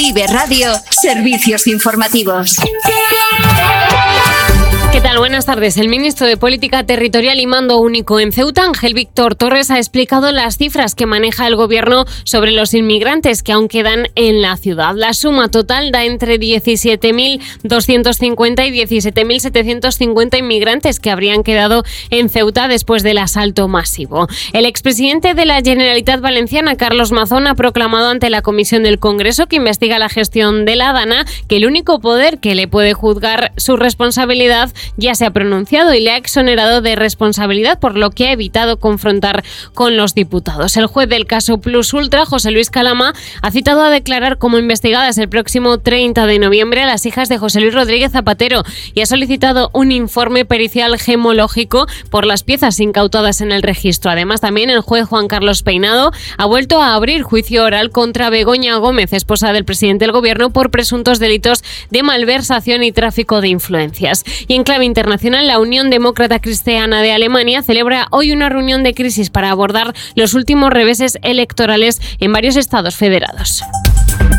Vive Radio, servicios informativos. ¿Qué tal? Buenas tardes. El ministro de Política Territorial y Mando Único en Ceuta, Ángel Víctor Torres, ha explicado las cifras que maneja el gobierno sobre los inmigrantes que aún quedan en la ciudad. La suma total da entre 17.250 y 17.750 inmigrantes que habrían quedado en Ceuta después del asalto masivo. El expresidente de la Generalitat Valenciana, Carlos Mazón, ha proclamado ante la comisión del Congreso que investiga la gestión de la Dana que el único poder que le puede juzgar su responsabilidad ya se ha pronunciado y le ha exonerado de responsabilidad, por lo que ha evitado confrontar con los diputados. El juez del caso Plus Ultra, José Luis Calama, ha citado a declarar como investigadas el próximo 30 de noviembre a las hijas de José Luis Rodríguez Zapatero y ha solicitado un informe pericial gemológico por las piezas incautadas en el registro. Además, también el juez Juan Carlos Peinado ha vuelto a abrir juicio oral contra Begoña Gómez, esposa del presidente del gobierno, por presuntos delitos de malversación y tráfico de influencias. Y en clave internacional, la Unión Demócrata Cristiana de Alemania celebra hoy una reunión de crisis para abordar los últimos reveses electorales en varios estados federados.